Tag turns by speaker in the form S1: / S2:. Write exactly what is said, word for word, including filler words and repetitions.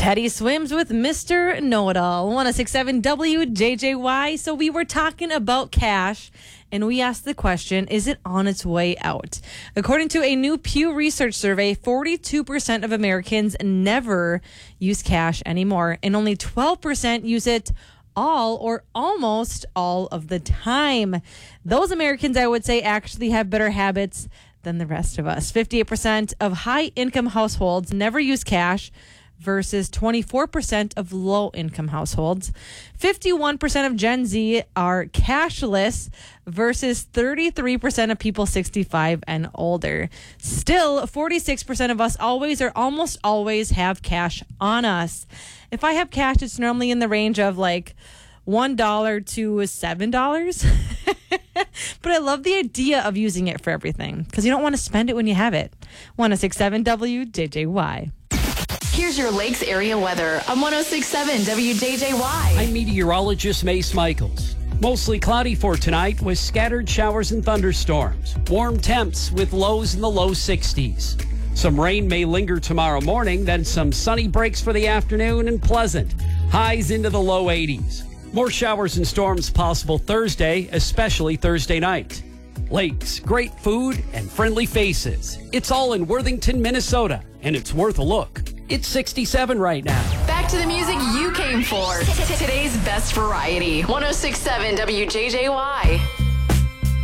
S1: Teddy Swims with Mister Know-It-All, one oh six point seven W J J Y. So we were talking about cash, and we asked the question, is it on its way out? According to a new Pew Research survey, forty-two percent of Americans never use cash anymore, and only twelve percent use it all or almost all of the time. Those Americans, I would say, actually have better habits than the rest of us. fifty-eight percent of high-income households never use cash, versus twenty-four percent of low-income households. fifty-one percent of Gen Z are cashless versus thirty-three percent of people sixty-five and older. Still, forty-six percent of us always or almost always have cash on us. If I have cash, it's normally in the range of like one dollar to seven dollars. But I love the idea of using it for everything because you don't want to spend it when you have it. one oh six point seven W J J Y.
S2: Here's your Lakes area weather on one oh six point seven W J J Y.
S3: I'm meteorologist Mace Michaels. Mostly cloudy for tonight with scattered showers and thunderstorms. Warm temps with lows in the low sixties. Some rain may linger tomorrow morning, then some sunny breaks for the afternoon and pleasant. Highs into the low eighties. More showers and storms possible Thursday, especially Thursday night. Lakes, great food, and friendly faces. It's all in Worthington, Minnesota, and it's worth a look. It's sixty-seven right now.
S2: Back to the music you came for. Today's best variety. one oh six point seven W J J Y.